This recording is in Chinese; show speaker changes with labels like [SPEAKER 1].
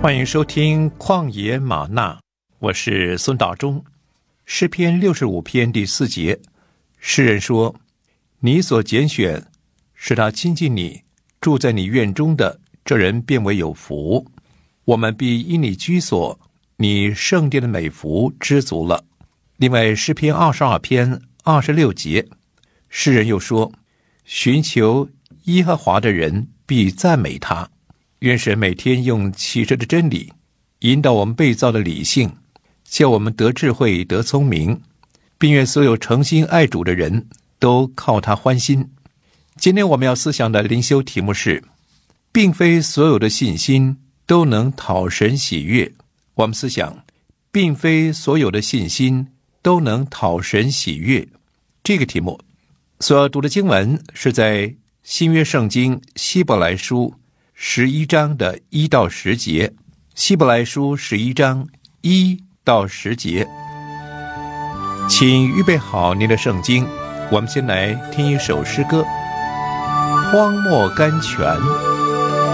[SPEAKER 1] 欢迎收听旷野吗哪，我是孙道中。诗篇65篇第4节，诗人说：你所拣选，使他亲近你，住在你院中的这人便为有福。我们必因你居所，你圣殿的美福知足了。另外诗篇22篇26节，诗人又说：寻求耶和华的人必赞美他。愿神每天用启示的真理引导我们被造的理性，叫我们得智慧得聪明，并愿所有诚心爱主的人都靠他欢心。今天我们要思想的灵修题目是：并非所有的信心都能讨神喜悦。我们思想，并非所有的信心都能讨神喜悦这个题目。所要读的经文是在新约圣经希伯来书11章的1到10节，希伯来书11章1到10节。请预备好您的圣经，我们先来听一首诗歌：荒漠甘泉。